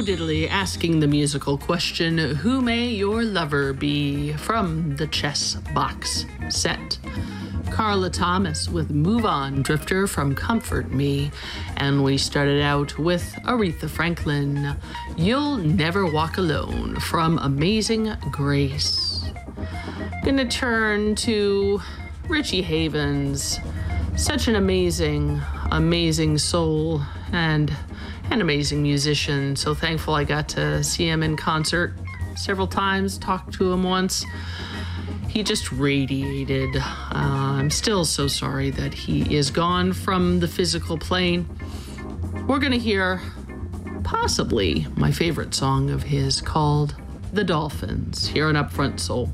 Bo Diddley asking the musical question, who may your lover be, from the Chess Box set. Carla Thomas with Move On, Drifter from Comfort Me. And we started out with Aretha Franklin, You'll Never Walk Alone from Amazing Grace. Gonna turn to Richie Havens, such an amazing soul and an amazing musician. So thankful I got to see him in concert several times, talked to him once. He just radiated. I'm still so sorry that he is gone from the physical plane. We're going to hear possibly my favorite song of his called The Dolphins here on Upfront Soul.